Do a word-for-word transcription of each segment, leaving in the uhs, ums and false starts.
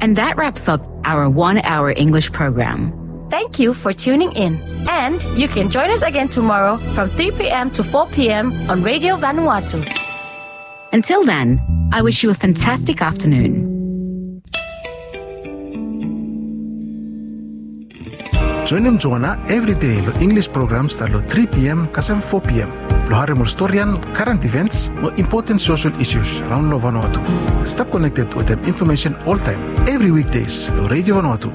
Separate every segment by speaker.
Speaker 1: And that wraps up our one-hour English program.
Speaker 2: Thank you for tuning in. And you can join us again tomorrow from three p.m. to four p.m. on Radio Vanuatu.
Speaker 1: Until then, I wish you a fantastic afternoon.
Speaker 3: Join them Joanna every day lo English programs talo three p.m. kasam four p.m. Lo hari mo storyan, current events, mo important social issues around lo Vanuatu. Stay connected with them information all time, every weekdays lo Radio Vanuatu.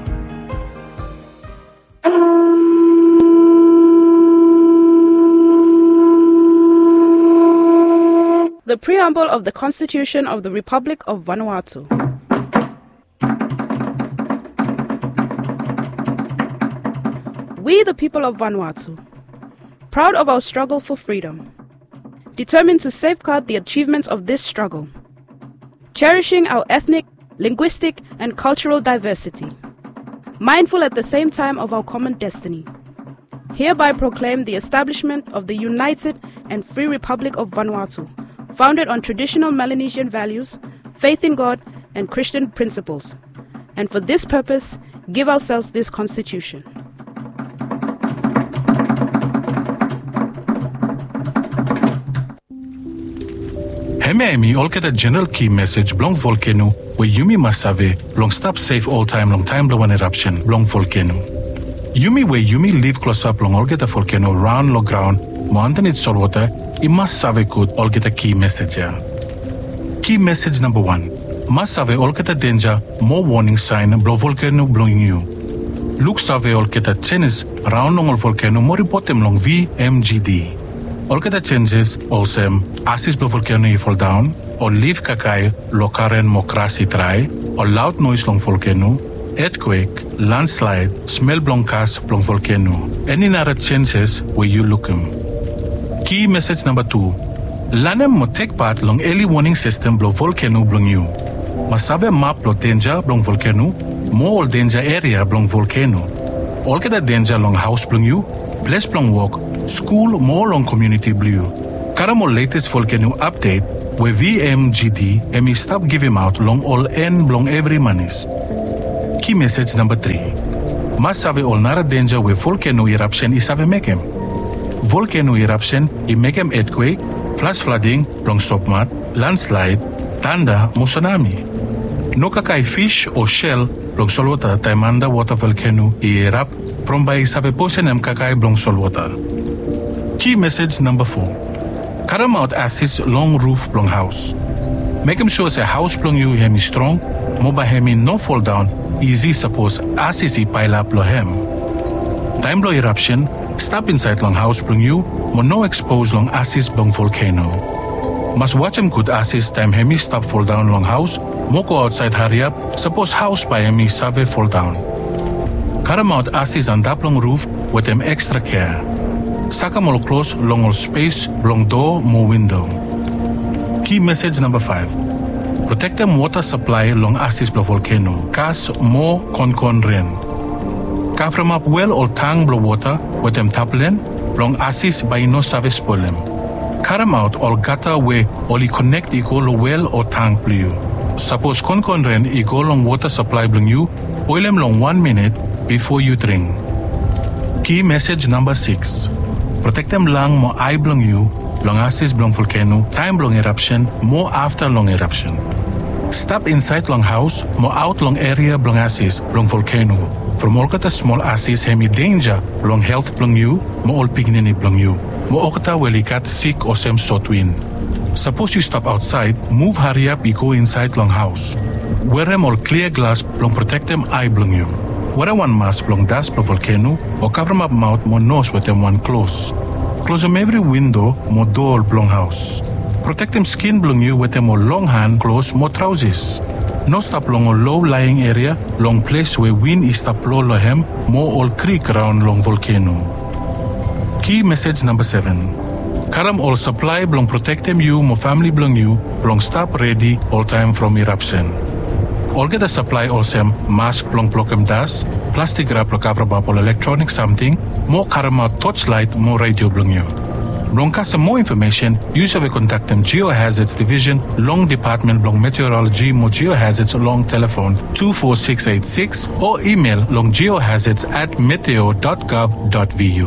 Speaker 4: The Preamble of the Constitution of the Republic of Vanuatu. We, the people of Vanuatu, proud of our struggle for freedom, determined to safeguard the achievements of this struggle, cherishing our ethnic, linguistic, and cultural diversity, mindful at the same time of our common destiny, hereby proclaim the establishment of the United and Free Republic of Vanuatu, founded on traditional Melanesian values, faith in God, and Christian principles, and for this purpose, give ourselves this Constitution.
Speaker 5: Hemi all get a general key message blong volcano where Yumi Masave long stop safe all time long time blow an eruption blong volcano. Yumi where Yumi live close up long all get a volcano round low ground mountain it salt water it must save good all get a key message here. Key message number one. Must save all get a danger more warning sign blow volcano blowing you. Look save all get a changes round long volcano more important long V M G D. All get the changes also assist blow volcano fall down or leave kakai lo karen mo krasi try or loud noise long volcano earthquake landslide smell blong cast blong volcano any other changes where you look them. Key message number two. Lanem mo take part long early warning system blow volcano blong you. Masabe map blow danger blong volcano more danger area blong volcano. All get the danger long house blong you place blong walk school more long community blue. Karamo latest volcano update where V M G D and me stop giving out long all end long every manis. Key message number three. Mas save all nara danger where volcano eruption is save make him. Volcano eruption it make him earthquake, flash flooding, long sopmat, landslide, thunder, mo tsunami. No kakai fish or shell long solwater taimanda water volcano I erupt from by save potion em kakai blong solwater. Key message number four. Cut him out assist long roof blong house. Make him sure say house blong you hemi strong, moba hemi no fall down, easy suppose assist I pile up lo hem. Time blow eruption, stop inside long house blong you, mo no expose long assist blong volcano. Must watch him good assist time hemi stop fall down long house, mo go outside hurry up, suppose house by hemi save fall down. Cut him out assist on that long roof with them extra care. Saka mo close long all space, long door, more window. Key message number five. Protect them water supply long assist blow volcano. Cast more con con rain. Cover up well or tang blow water with them taplen long assist by no service problem. Carry out all gutter way only connect equal well or tank blue. Suppose con con rain equal long water supply blue you, oil them long one minute before you drink. Key message number six. Protect them long mo eye blong you, long assist blong volcano, time blong eruption, more after long eruption. Stop inside long house, mo out long area blong assist, blong volcano. From all kata small assist hemi danger, long health blong you, mo all pignini blong you. Mo okata welikat sick or sem short wind. Suppose you stop outside, move hurry up, you go inside long house. Wear them all clear glass, blong protect them eye blong you. Wear one mask blong dust blong volcano, or cover up mouth mo nose with them one close. Close them every window mo door blong house. Protect them skin blong you with them mo long hand close mo trousers. No stop long or low lying area, long place where wind is stop low lohem, mo all creek around long volcano. Key message number seven. Karam all supply blong protect them you mo family blong you, blong stop ready all time from eruption. All get a supply also mask blong plokem das, plastic wrap lo cover up all electronic something, more karama torchlight, more radio blong you. Blong kasa more information, you have contact them Geohazards Division, Long Department Blong Meteorology mo Geohazards Long telephone two four six eight six or email long geohazards at meteo dot gov dot v u.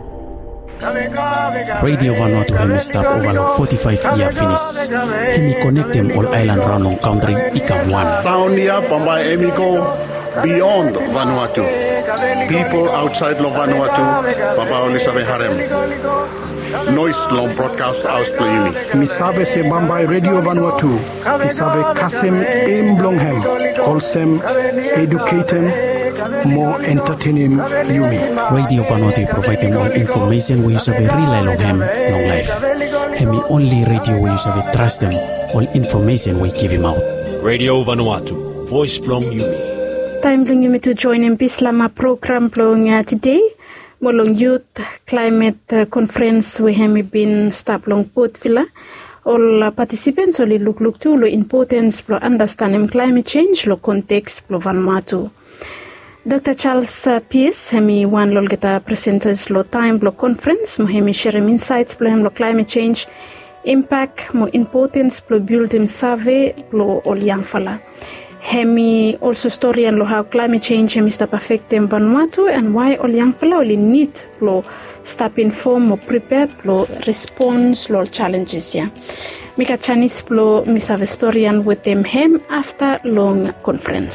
Speaker 6: Radio Vanuatu hemi stop over long forty-five year finish. Hemi connect them all island round on country ikam one.
Speaker 7: Sound here, Pambai Emiko, beyond Vanuatu. People outside of Vanuatu, Papa Olisabe Harem. Noise long broadcast house playing.
Speaker 8: Misabe se Bambai Radio Vanuatu. Isabe Kasim Aim Blonghem. Wholesome, educating, more entertaining Yumi.
Speaker 6: Radio Vanuatu provide them all information we use a rely long hem long life. Hemi only radio we use a trust them all information we give him out.
Speaker 9: Radio Vanuatu, voice blong Yumi.
Speaker 10: Time bring you to join in Bislama program blowing uh, today. Molong youth climate uh, conference we have been stop long Port Villa. All uh, participants only look look to lo importance lo understanding climate change lo context lo Vanuatu. Doctor Charles uh, Pierce hemi one lo geta presenters lo time lo conference mo hemi share insights lo hem lo climate change impact mo importance lo building survey lo all young fala. Hemi also story and lo how climate change hemi stop affecting Vanuatu and why all young fellow only need lo stop inform or prepared lo response lo challenges ya. Mika Chinese lo misave story and with them hem after long conference.